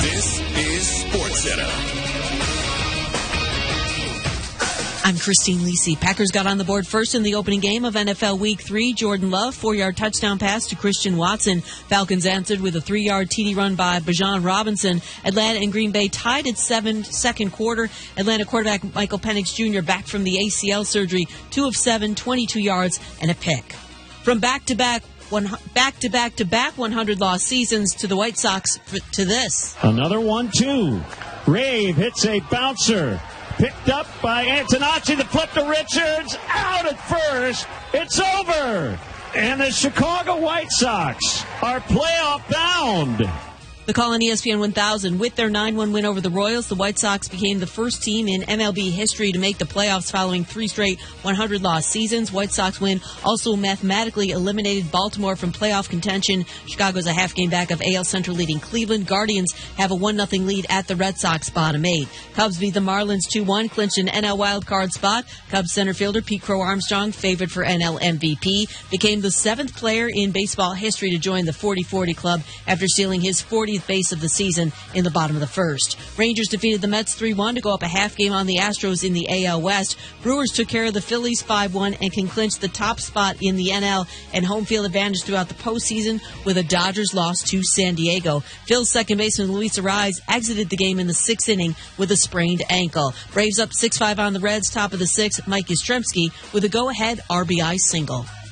This is SportsCenter. I'm Christine Lisi. Packers got on the board first in the opening game of NFL Week 3. Jordan Love, 4-yard touchdown pass to Christian Watson. Falcons answered with a 3-yard TD run by Bijan Robinson. Atlanta and Green Bay tied at 7, second quarter. Atlanta quarterback Michael Penix Jr. back from the ACL surgery, 2 of 7, 22 yards and a pick. From back-to-back 100-loss seasons to the White Sox to this. Another 1-2. Rave hits a bouncer. Picked up by Antonacci. The flip to Richards. Out at first. It's over. And the Chicago White Sox are playoff bound. The call on ESPN 1000. With their 9-1 win over the Royals, the White Sox became the first team in MLB history to make the playoffs following 3 straight 100-loss seasons. White Sox win also mathematically eliminated Baltimore from playoff contention. Chicago's a half game back of AL Central leading Cleveland. Guardians have a 1-0 lead at the Red Sox, bottom 8. Cubs beat the Marlins 2-1, clinched an NL wildcard spot. Cubs center fielder Pete Crow Armstrong, favored for NL MVP, became the 7th player in baseball history to join the 40-40 club after stealing his 40th base of the season in the bottom of the first. Rangers defeated the Mets 3-1 to go up a half game on the Astros in the AL West. Brewers took care of the Phillies 5-1 and can clinch the top spot in the NL and home field advantage throughout the postseason with a Dodgers loss to San Diego. Phil's second baseman Luis Arraez exited the game in the 6th inning with a sprained ankle. Braves up 6-5 on the Reds, top of the 6th, Mike Yastrzemski with a go-ahead RBI single.